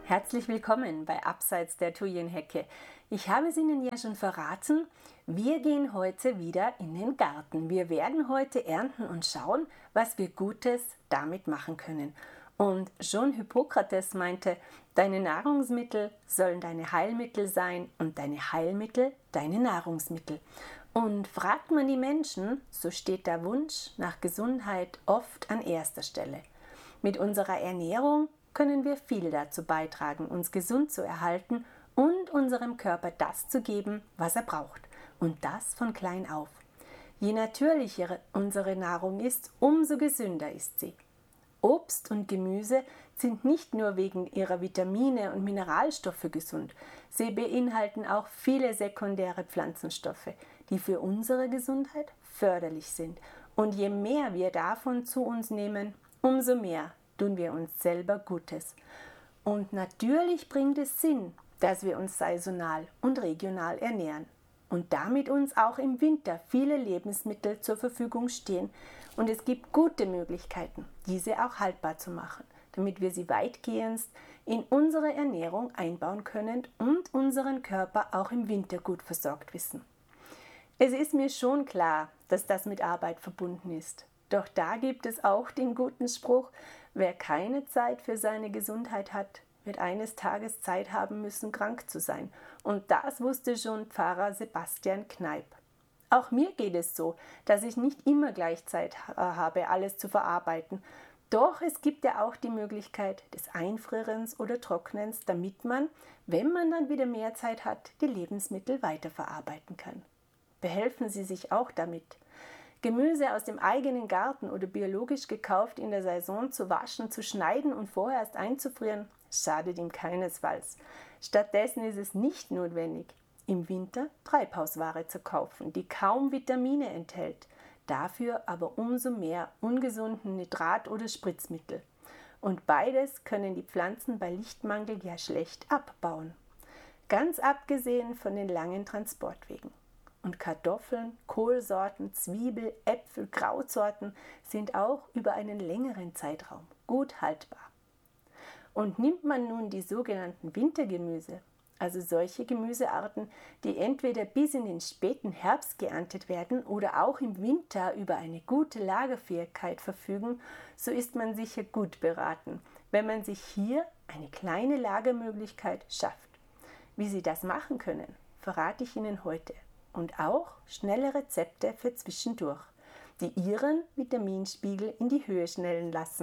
Herzlich willkommen bei Abseits der Thujenhecke. Ich habe es Ihnen ja schon verraten, wir gehen heute wieder in den Garten. Wir werden heute ernten und schauen, was wir Gutes damit machen können. Und schon Hippokrates meinte, deine Nahrungsmittel sollen deine Heilmittel sein und deine Heilmittel deine Nahrungsmittel. Und fragt man die Menschen, so steht der Wunsch nach Gesundheit oft an erster Stelle. Mit unserer Ernährung können wir viel dazu beitragen, uns gesund zu erhalten und unserem Körper das zu geben, was er braucht. Und das von klein auf. Je natürlicher unsere Nahrung ist, umso gesünder ist sie. Obst und Gemüse sind nicht nur wegen ihrer Vitamine und Mineralstoffe gesund, sie beinhalten auch viele sekundäre Pflanzenstoffe, die für unsere Gesundheit förderlich sind. Und je mehr wir davon zu uns nehmen, umso mehr tun wir uns selber Gutes. Und natürlich bringt es Sinn, dass wir uns saisonal und regional ernähren und damit uns auch im Winter viele Lebensmittel zur Verfügung stehen und es gibt gute Möglichkeiten, diese auch haltbar zu machen, damit wir sie weitgehend in unsere Ernährung einbauen können und unseren Körper auch im Winter gut versorgt wissen. Es ist mir schon klar, dass das mit Arbeit verbunden ist. Doch da gibt es auch den guten Spruch, wer keine Zeit für seine Gesundheit hat, wird eines Tages Zeit haben müssen, krank zu sein. Und das wusste schon Pfarrer Sebastian Kneipp. Auch mir geht es so, dass ich nicht immer gleich Zeit habe, alles zu verarbeiten. Doch es gibt ja auch die Möglichkeit des Einfrierens oder Trocknens, damit man, wenn man dann wieder mehr Zeit hat, die Lebensmittel weiterverarbeiten kann. Behelfen Sie sich auch damit. Gemüse aus dem eigenen Garten oder biologisch gekauft in der Saison zu waschen, zu schneiden und vorher erst einzufrieren, schadet ihm keinesfalls. Stattdessen ist es nicht notwendig, im Winter Treibhausware zu kaufen, die kaum Vitamine enthält, dafür aber umso mehr ungesunden Nitrat- oder Spritzmittel. Und beides können die Pflanzen bei Lichtmangel ja schlecht abbauen. Ganz abgesehen von den langen Transportwegen. Und Kartoffeln, Kohlsorten, Zwiebel, Äpfel, Krautsorten sind auch über einen längeren Zeitraum gut haltbar. Und nimmt man nun die sogenannten Wintergemüse, also solche Gemüsearten, die entweder bis in den späten Herbst geerntet werden oder auch im Winter über eine gute Lagerfähigkeit verfügen, so ist man sicher gut beraten, wenn man sich hier eine kleine Lagermöglichkeit schafft. Wie Sie das machen können, verrate ich Ihnen heute. Und auch schnelle Rezepte für zwischendurch, die Ihren Vitaminspiegel in die Höhe schnellen lassen.